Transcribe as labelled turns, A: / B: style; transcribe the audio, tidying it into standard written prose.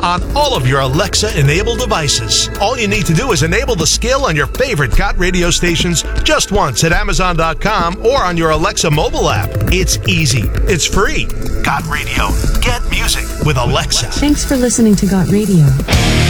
A: on all of your Alexa-enabled devices. All you need to do is enable the skill on your favorite Got Radio stations just once at Amazon.com or on your Alexa mobile app. It's easy. It's free. Got Radio. Get music with Alexa.
B: Thanks for listening to Got Radio.